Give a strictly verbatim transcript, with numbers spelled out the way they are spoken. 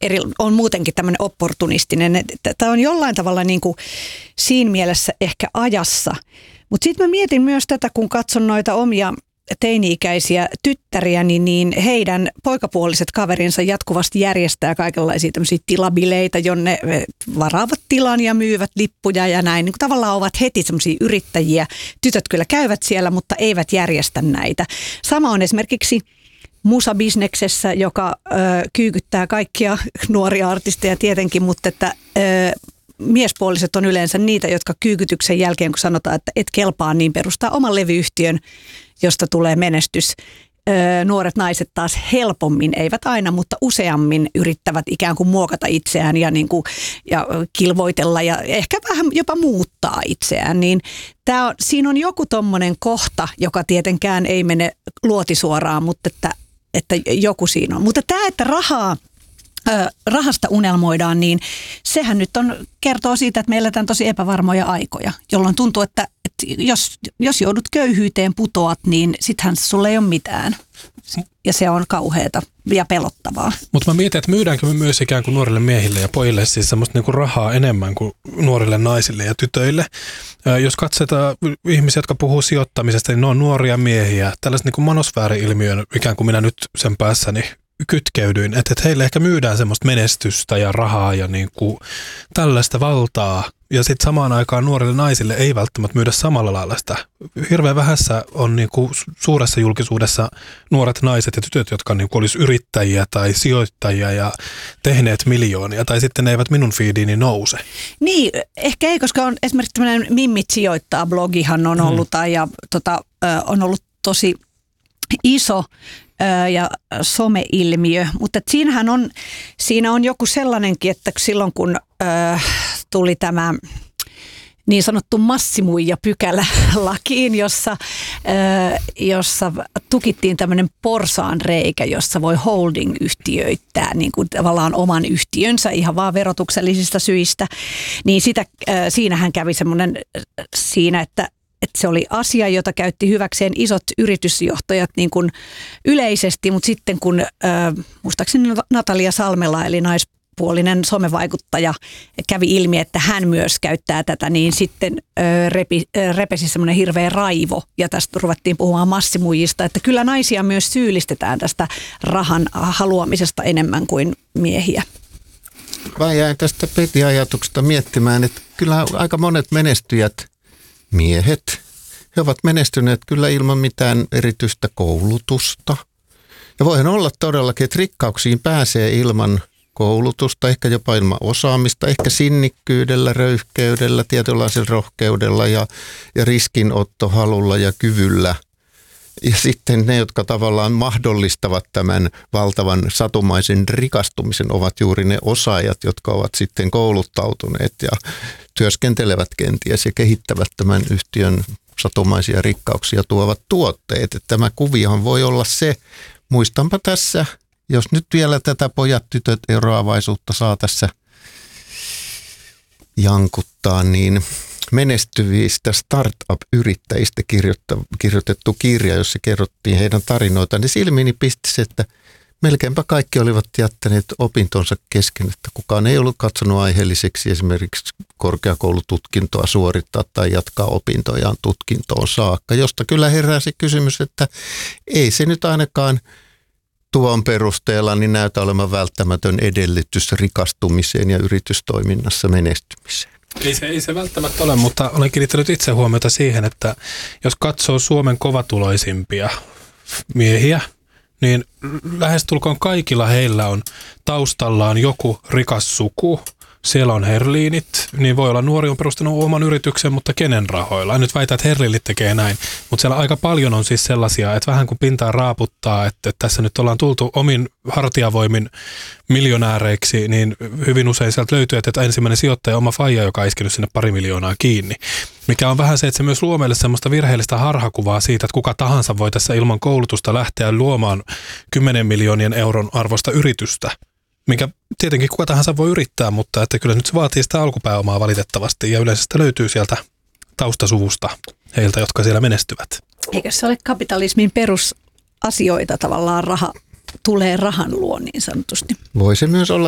eri, on muutenkin tämmöinen opportunistinen. Tämä on jollain tavalla niin kuin siinä mielessä ehkä ajassa. Mutta sitten mä mietin myös tätä, kun katson noita omia teini-ikäisiä tyttäriä, niin, niin heidän poikapuoliset kaverinsa jatkuvasti järjestää kaikenlaisia tämmöisiä tilabileitä, jonne varaavat tilan ja myyvät lippuja ja näin. Niin tavallaan ovat heti semmoisia yrittäjiä. Tytöt kyllä käyvät siellä, mutta eivät järjestä näitä. Sama on esimerkiksi musabisneksessä, joka ö, kyykyttää kaikkia nuoria artisteja tietenkin, mutta että ö, miespuoliset on yleensä niitä, jotka kyykytyksen jälkeen, kun sanotaan, että et kelpaa, niin perustaa oman levyyhtiön, josta tulee menestys. Öö, nuoret naiset taas helpommin, eivät aina, mutta useammin yrittävät ikään kuin muokata itseään ja, niin kuin, ja kilvoitella ja ehkä vähän jopa muuttaa itseään. Niin tää on, siinä on joku tommonen kohta, joka tietenkään ei mene luotisuoraan, mutta että, että joku siinä on. Mutta tämä, että rahaa rahasta unelmoidaan, niin sehän nyt on, kertoo siitä, että me eletään tosi epävarmoja aikoja, jolloin tuntuu, että, että jos, jos joudut köyhyyteen, putoat, niin sittenhän sulle ei ole mitään. Ja se on kauheata ja pelottavaa. Mutta mä mietin, että myydäänkö me myös ikään kuin nuorille miehille ja pojille siis semmoista niinku rahaa enemmän kuin nuorille naisille ja tytöille. Ää, jos katsotaan ihmisiä, jotka puhuu sijoittamisesta, niin ne on nuoria miehiä. Tällaisen niinku manosfääri-ilmiön, ikään kuin minä nyt sen päässäni kytkeydyin, että, että heille ehkä myydään semmoista menestystä ja rahaa ja niin kuin tällaista valtaa. Ja sitten samaan aikaan nuorille naisille ei välttämättä myydä samalla lailla sitä. Hirveän vähässä on niin kuin suuressa julkisuudessa nuoret naiset ja tytöt, jotka niin kuin olisi yrittäjiä tai sijoittajia ja tehneet miljoonia. Tai sitten ne eivät minun feediini nouse. Niin, ehkä ei, koska on esimerkiksi tämmöinen Mimmit sijoittaa blogihan on ollut hmm. ja tota, on ollut tosi iso ja someilmiö, mutta siinähän on, siinä on joku sellainenkin, että silloin kun äh, tuli tämä niin sanottu massimuija-pykälä lakiin, jossa, äh, jossa tukittiin tämmöinen porsaanreikä, jossa voi holding-yhtiöittää niin kuin tavallaan oman yhtiönsä ihan vaan verotuksellisista syistä, niin sitä, äh, siinähän kävi semmoinen äh, siinä, että että se oli asia, jota käytti hyväkseen isot yritysjohtajat niin kuin yleisesti, mutta sitten kun äh, muistaakseni Natalia Salmela eli naispuolinen somevaikuttaja kävi ilmi, että hän myös käyttää tätä, niin sitten äh, repi, äh, repesi semmoinen hirveä raivo ja tästä ruvettiin puhumaan massimuijista, että kyllä naisia myös syyllistetään tästä rahan haluamisesta enemmän kuin miehiä. Mä jäin tästä Peti-ajatuksesta miettimään, että kyllä aika monet menestyjät miehet, he ovat menestyneet kyllä ilman mitään erityistä koulutusta. Ja voihan olla todellakin, että rikkauksiin pääsee ilman koulutusta, ehkä jopa ilman osaamista, ehkä sinnikkyydellä, röyhkeydellä, tietynlaisella rohkeudella ja, ja riskinottohalulla ja kyvyllä. Ja sitten ne, jotka tavallaan mahdollistavat tämän valtavan satumaisen rikastumisen, ovat juuri ne osaajat, jotka ovat sitten kouluttautuneet ja työskentelevät kenties ja kehittävät tämän yhtiön satumaisia rikkauksia tuovat tuotteet. Että tämä kuviohan voi olla se, muistanpa tässä, jos nyt vielä tätä pojat tytöt eroavaisuutta saa tässä jankuttaa, niin menestyvistä startup-yrittäjistä kirjoitettu kirja, jossa kerrottiin heidän tarinoitaan, niin silmiini pisti se, että melkeinpä kaikki olivat jättäneet opintonsa kesken, että kukaan ei ollut katsonut aiheelliseksi esimerkiksi korkeakoulututkintoa suorittaa tai jatkaa opintojaan tutkintoon saakka, josta kyllä herää se kysymys, että ei se nyt ainakaan tuon perusteella niin näytä olevan välttämätön edellytys rikastumiseen ja yritystoiminnassa menestymiseen. Ei se, ei se välttämättä ole, mutta olen kiinnittänyt itse huomiota siihen, että jos katsoo Suomen kovatuloisimpia miehiä, niin lähestulkoon kaikilla heillä on taustallaan joku rikas suku. Siellä on herliinit, niin voi olla nuori on perustanut oman yrityksen, mutta kenen rahoilla? En nyt väitä, että herliinit tekee näin, mutta siellä aika paljon on siis sellaisia, että vähän kun pintaa raaputtaa, että, että tässä nyt ollaan tultu omin hartiavoimin miljonääreiksi, niin hyvin usein sieltä löytyy, että ensimmäinen sijoittaja on oma faija, joka on iskenyt sinne pari miljoonaa kiinni. Mikä on vähän se, että se myös luo meille semmoista virheellistä harhakuvaa siitä, että kuka tahansa voi tässä ilman koulutusta lähteä luomaan kymmenen miljoonien euron arvosta yritystä. Minkä tietenkin kuka tahansa voi yrittää, mutta että kyllä nyt se vaatii sitä alkupääomaa valitettavasti ja yleensä sitä löytyy sieltä taustasuvusta heiltä, jotka siellä menestyvät. Eikö se ole kapitalismin perusasioita tavallaan raha, tulee rahan luo niin sanotusti? Voi se myös olla